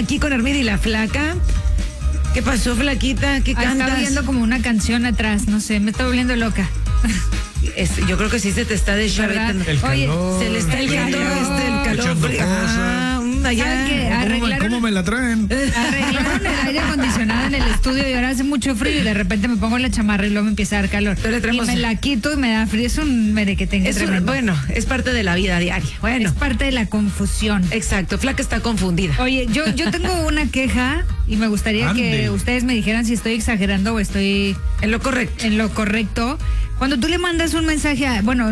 aquí con Armida y la Flaca. ¿Qué pasó, Flaquita? ¿Qué cantas? Estaba viendo como una canción atrás, no sé, me está volviendo loca. Yo creo que sí se te está deschavetando. El calor. Oye, se le está yendo el calor. ¿Cómo me la traen? Arreglaron el aire acondicionado en el estudio y ahora hace mucho frío y de repente me pongo la chamarra y luego me empieza a dar calor. Y me la quito y me da frío. Es un merequetengue tremendo. Bueno, es parte de la vida diaria. Bueno. Es parte de la confusión. Exacto, Flaca está confundida. Oye, yo tengo una queja y me gustaría que ustedes me dijeran si estoy exagerando o estoy en lo correcto. En lo correcto. Cuando tú le mandas un mensaje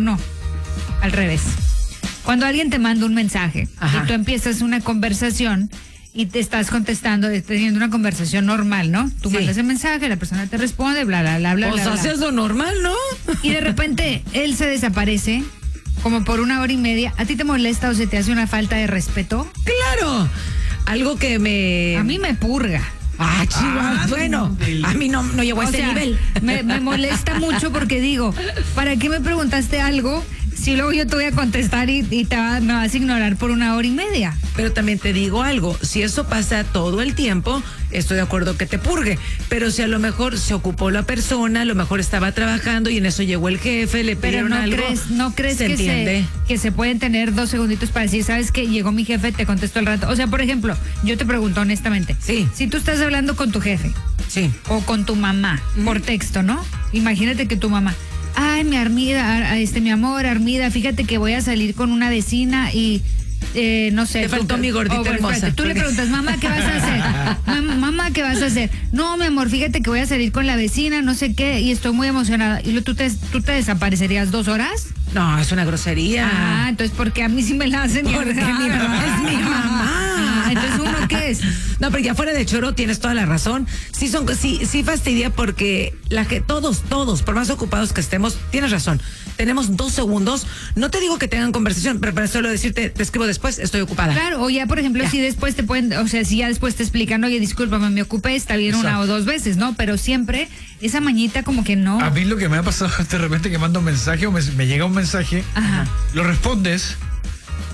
al revés. Cuando alguien te manda un mensaje y tú empiezas una conversación y te estás contestando, teniendo una conversación normal, ¿no? Tú mandas el mensaje, la persona te responde, bla, bla, bla, bla, pues bla. haces lo normal, ¿no? Y de repente él se desaparece como por 1 hora y media. ¿A ti te molesta o se te hace una falta de respeto? ¡Claro! Algo que a mí me purga. Ah, chihuahua. Bueno, a mí no llegó a ese nivel. Me molesta mucho porque digo, ¿para qué me preguntaste algo si luego yo te voy a contestar y me vas a ignorar por 1 hora y media? Pero también te digo algo, si eso pasa todo el tiempo, estoy de acuerdo que te purgue, pero si a lo mejor se ocupó la persona, a lo mejor estaba trabajando y en eso llegó el jefe, le pidieron algo. ¿No crees que se pueden tener 2 segunditos para decir, sabes que llegó mi jefe, te contesto al rato? O sea, por ejemplo, yo te pregunto honestamente, si tú estás hablando con tu jefe o con tu mamá por texto, ¿no? Imagínate que tu mamá, ay, mi Armida, mi amor, Armida, fíjate que voy a salir con una vecina y no sé. Te faltó mi gordita hermosa. Espérate, tú le preguntas, mamá, ¿qué vas a hacer? Mamá, ¿qué vas a hacer? No, mi amor, fíjate que voy a salir con la vecina, no sé qué, y estoy muy emocionada. ¿Y tú te desaparecerías 2 horas? No, es una grosería. Ah, entonces, ¿por qué a mí sí me la hacen? Porque mi mamá es mi mamá. Entonces, ¿uno qué es? No, pero ya fuera de choro tienes toda la razón. Sí fastidia porque todos, por más ocupados que estemos, tienes razón. Tenemos 2 segundos. No te digo que tengan conversación, pero para solo decirte, te escribo después, estoy ocupada. Claro, o ya, por ejemplo, si después te pueden, o sea, si ya después te explican, oye, discúlpame, me ocupé, está bien. Exacto. 1 o 2 veces, ¿no? Pero siempre esa mañita como que no. A mí lo que me ha pasado de repente que mando un mensaje o me llega un mensaje, lo respondes